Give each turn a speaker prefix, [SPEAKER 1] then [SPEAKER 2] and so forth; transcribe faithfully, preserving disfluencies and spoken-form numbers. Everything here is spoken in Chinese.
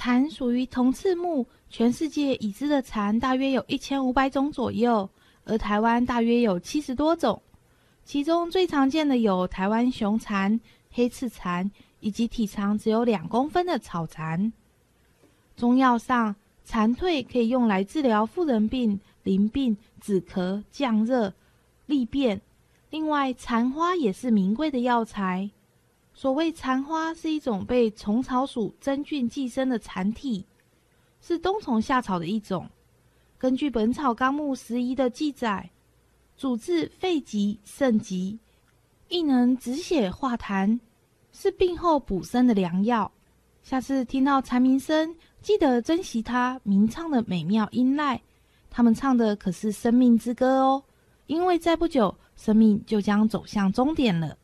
[SPEAKER 1] 蝉属于同翅目，全世界已知的蝉大约有一千五百种左右，而台湾大约有七十多种。其中最常见的有台湾雄蝉、黑翅蝉以及体长只有两公分的草蝉。中药上，蝉蜕可以用来治疗妇人病、淋病、止咳、降热、利便。另外，蝉花也是名贵的药材。所谓蝉花是一种被虫草属真菌寄生的蝉体，是冬虫夏草的一种。根据《本草纲目拾遗》的记载，主治肺疾、肾疾，亦能止血化痰，是病后补身的良药。下次听到蝉鸣声，记得珍惜它鸣唱的美妙音籁，它们唱的可是生命之歌哦，因为再不久，生命就将走向终点了。